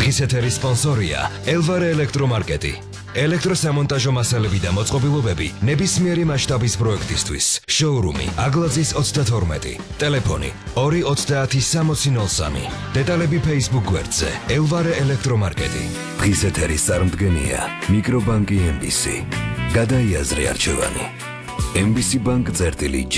დღის ეთერის სპონსორია ელვარე ელექტრომარკეტი. ელექტროსამონტაჟო მასალები და მოწყობილობები ნებისმიერი მასშტაბის პროექტისთვის. შოურუმი აგლაძის 32. ტელეფონი 2306003. დეტალები Facebook გვერდზე ელვარე ელექტრომარკეტი. დღის ეთერის წარმდგენია მიკრობანკი MBC. გადაიაზრე არჩევანი. MBC Bank-G.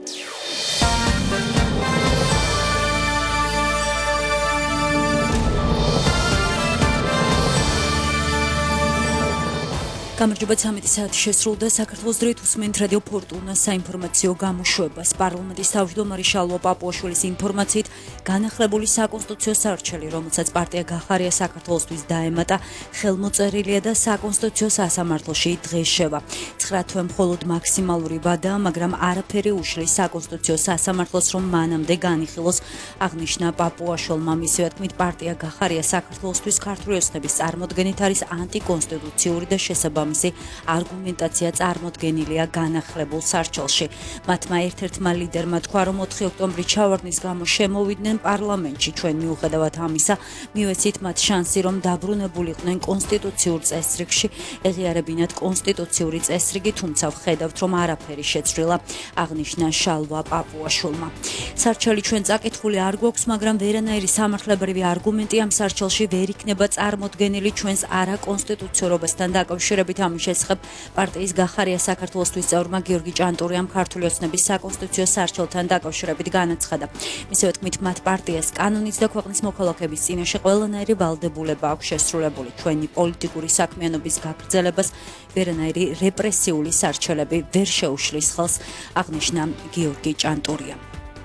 გამარჯობა 13 საათი შესრულდა საქართველოს დროით უსმენთ რადიო ფორტუნა საინფორმაციო გამოშვებას. პარლამენტის თავმჯდომარე შალვა პაპუაშვილის ინფორმაციით განახლებული საკონსტიტუციო სარჩელი, რომელსაც პარტია გახარია საქართველოსთვის დაემატა, ხელმოწერილია და საკონსტიტუციო სასამართლოში დღეს შევა. 9 თვე მხოლოდ მაქსიმალური ვადაა, მაგრამ არაფერი უშლის საკონსტიტუციო სასამართლოს, რომ მანამდე განიხილოს, აღნიშნა პაპუაშვილმა. მისივე თქმით, პარტია გახარია საქართველოსთვის ქართული ოცნების წარმოდგენით არის ანტიკონსტიტუციური და შესაბამისი არგუმენტაცია წარმოდგენილია განახლებულ სარჩელში. მათმა ერთ-ერთმა ლიდერმა თქვა, რომ 4 ოქტომბრის ჩავარდნის გამო შემოვიდნენ პარლამენტში. ჩვენ მიუხედავად ამისა, მივეცით მათ შანსი, რომ დაბრუნებულიყვნენ კონსტიტუციურ წესრიგში, ეღიარებინათ კონსტიტუციური წესრიგი, თუმცა ვხედავთ, რომ არაფერი შეცვლილა, აღნიშნა შალვა პაპუაშვილმა. სარჩელი ჩვენ წაკითხული არ გვაქვს, მაგრამ ვერანაირი სამართლებრივი არგუმენტი ამ სარჩელში ვერ იქნება წარმოდგენილი ჩვენს არაკონსტიტუციურობასთან დაკავშირებით. ამის შესახებ პარტიის გახარია საქართველოსთვის წევრმა გიორგი ჭანტურიამ ქართული ოცნების საკონსტიტუციო სარჩელთან დაკავშირებით განაცხადა. მისივე თქმით, მათ პარტიას კანონით და ქვეყნის მოქალაქეების წინაშე ყველანაირი ვალდებულება აქვს შესრულებული. ჩვენი პოლიტიკური საქმიანობის გაგრძელებას ვერანაირი რეპრესიული სარჩელები ვერ შეუშლის ხელს, აღნიშნა გიორგი ჭანტურია.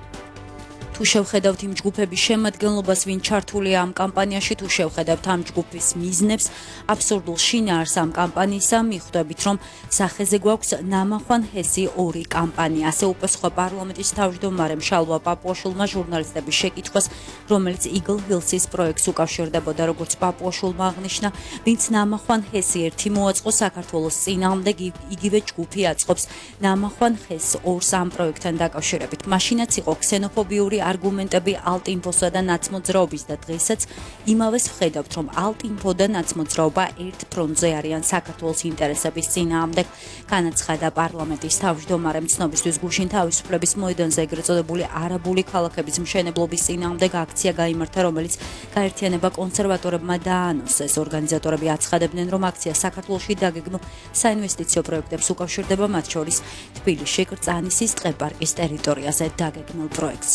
თუ შევხედავთ იმ ჯგუფების შემადგენლობას, ვინ ჩართულია ამ კამპანიაში, თუ შევხედავთ ამ ჯგუფის მიზნებს, აბსურდულ შინაარს ამ კამპანიისა, მიხვდებით, რომ სახეზე გვაქვს ნამახვან ჰესი 2 კამპანია. ასე უპასუხა პარლამენტის თავმჯდომარემ შალვა პაპუაშვილმა ჟურნალისტების შეკითხვას, რომელიც Eagle Hills-ის პროექტს უკავშირდებოდა, როგორც პაპუაშვილმა აღნიშნა, ვინც ნამახვან ჰესი 1 მოაწყო საქართველოს წინააღმდეგ, იგივე ჯგუფი აწყობს ნამახვან ჰეს 2-ს ამ პროექტთან დაკავშირებით. მაშინაც იყო ქსენოფობიური არგუმენტები ალტინფოსა და ნაცმოძრაობის და დღესაც იმავეს ვხედავთ, რომ ალტინფო და ნაცმოძრაობა ერთ ფრონტზე არიან საქართველოს ინტერესების წინააღმდეგ. განაცხადა პარლამენტის თავმჯდომარემ. ცნობისთვის გუშინ თავისუფლების მოედანზე ეგრეთ წოდებული არაბული ქალაქების მშენებლობის წინააღმდეგ აქცია გაიმართა, რომელიც გაერთიანება კონსერვატორებმა დაანონსეს. ორგანიზატორები აცხადებდნენ, რომ აქცია საქართველოში დაგეგმილ საინვესტიციო პროექტებს უკავშირდება, მათ შორის თბილისში კრწანისის ტყეპარკის ტერიტორიაზე დაგეგმილ პროექტს.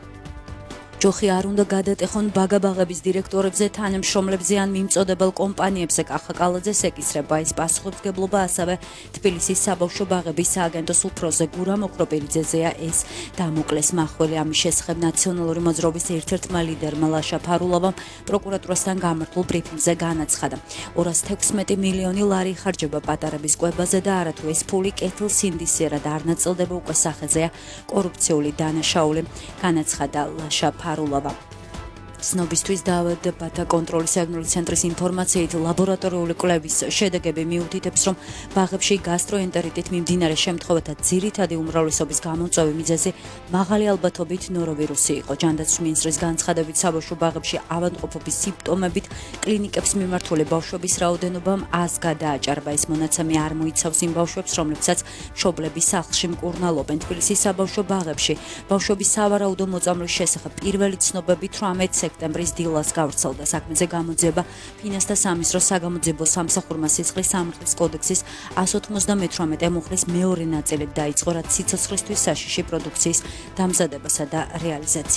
ჯოხი არ უნდა გადატეხონ ბაგაბაღების დირექტორებზე, თანამშრომლებზე ან მიმწოდებელ კომპანიებზე. კახა კალაძეს ეკისრება ეს პასუხისმგებლობა, ასევე თბილისის საბავშვო ბაღების სააგენტოს უფროსზე გურა მოქროპერიძეზეა ეს დამოკლეს მახვილი. ამის შესახებ ნაციონალური მოძრაობის ერთ-ერთმა ლიდერმა ლაშა ფარულოვამ პროკურატურასთან გამართულ ბრიფინგზე განაცხადა. 216 მილიონი ლარი ხარჯება პატარების კვებაზე და არათუ ეს ფული კეთილსინდისიერად არ ნაწილდება, უკვე სახეზეა კორუფციული დანაშაული, განაცხადა ლაშა ფარულოვა. ცნობისთვის დაავადებათა კონტროლის საგნური ცენტრის ინფორმაციით ლაბორატორიული კვლევის შედეგები მიუთითებს, რომ ბაღებში გასტროენტერიტით მიმდინარე შემთხვევათა ძირითადი უმრავლესობის გამომწვევი მიზეზი მაღალი ალბათობით ნოროვირუსი იყო. ჯანდაცვის მინისტრის განცხადებით, საბავშვო ბაღებში ავადმყოფობის სიმპტომებით კლინიკებს მიმართული ბავშვების რაოდენობამ 100 გადააჭარბა. ეს მონაცემი არ მოიცავს იმ ბავშვებს, რომლებსაც მშობლები სახლში მკურნალობენ. თბილისის საბავშვო ბაღებში ბავშვების სავარაუდო მოწამვლის შესახებ პირველი ცნობები 18 სექტემბრის დილას გავრცელდა. საქმეზე გამოძიება ფინანსთა სამინისტროს საგამოძიებო სამსახურმა სისხლის სამართლის კოდექსის 198 მუხლის მეორე ნაწილით დაიწყო, რაც სიცოცხლისთვის საშიში პროდუქციის დამზადებასა და რეალიზაციას